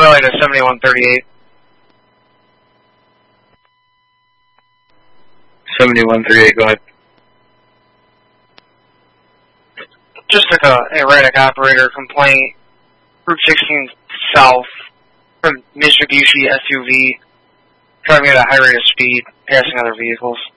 Charlie to 7138. 7138, go ahead. Just like a erratic operator complaint. Route 16 south from Mitsubishi SUV, driving at a high rate of speed, passing other vehicles.